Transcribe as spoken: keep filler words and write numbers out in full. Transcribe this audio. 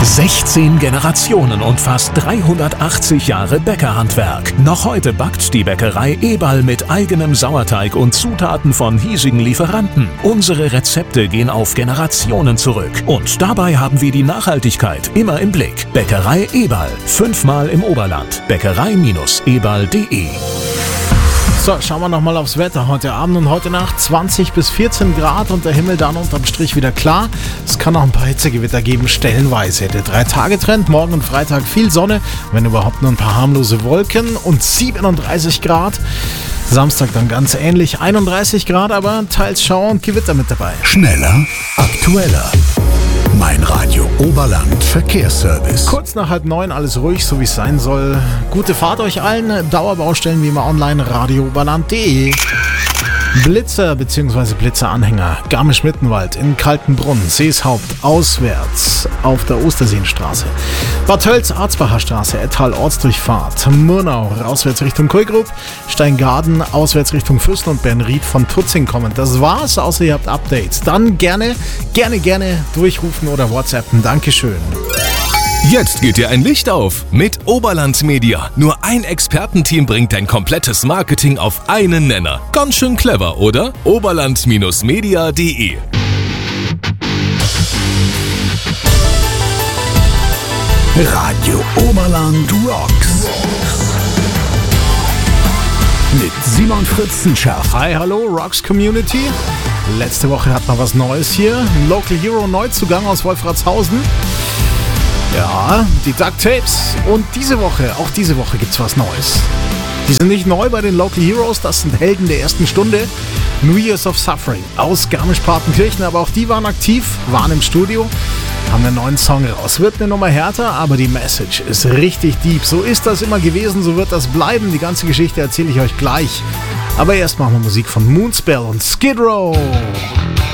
sechzehn Generationen und fast dreihundertachtzig Jahre Bäckerhandwerk. Noch heute backt die Bäckerei Eberl mit eigenem Sauerteig und Zutaten von hiesigen Lieferanten. Unsere Rezepte gehen auf Generationen zurück. Und dabei haben wir die Nachhaltigkeit immer im Blick. Bäckerei Eberl. Fünfmal im Oberland. Bäckerei eberl punkt de. So, schauen wir nochmal aufs Wetter heute Abend und heute Nacht. zwanzig bis vierzehn Grad und der Himmel dann unterm Strich wieder klar. Es kann auch ein paar Hitzegewitter geben, stellenweise. Der Drei-Tage-Trend, morgen und Freitag viel Sonne, wenn überhaupt nur ein paar harmlose Wolken und siebenunddreißig Grad. Samstag dann ganz ähnlich, einunddreißig Grad, aber teils Schauer und Gewitter mit dabei. Schneller, aktueller. Mein Radio Oberland Verkehrsservice. Kurz nach halb neun, alles ruhig, so wie es sein soll. Gute Fahrt euch allen. Dauerbaustellen wie immer online, radio oberland punkt de. Blitzer bzw. Blitzeranhänger, Garmisch-Mittenwald in Kaltenbrunn, Seeshaupt auswärts auf der Osterseenstraße. Bad Tölz, Arzbacher Straße, Ettal Ortsdurchfahrt, Murnau rauswärts Richtung Koigrub, Steingaden auswärts Richtung Füssen und Bernried von Tutzing kommen. Das war's, außer ihr habt Updates. Dann gerne, gerne, gerne durchrufen oder WhatsAppen. Dankeschön. Jetzt geht dir ein Licht auf mit Oberland Media. Nur ein Expertenteam bringt dein komplettes Marketing auf einen Nenner. Ganz schön clever, oder? oberland Media punkt de. Radio Oberland Rocks. Mit Simon Fritzenscharf. Hi, hallo, Rocks Community. Letzte Woche hat man was Neues hier. Ein Local Hero Neuzugang aus Wolfratshausen. Ja, die Duct Tapes. Und diese Woche, auch diese Woche gibt's was Neues. Die sind nicht neu bei den Local Heroes, das sind Helden der ersten Stunde. New Years of Suffering aus Garmisch-Partenkirchen, aber auch die waren aktiv, waren im Studio, haben einen neuen Song raus. Wird eine Nummer härter, aber die Message ist richtig deep. So ist das immer gewesen, so wird das bleiben. Die ganze Geschichte erzähle ich euch gleich. Aber erst machen wir Musik von Moonspell und Skid Row.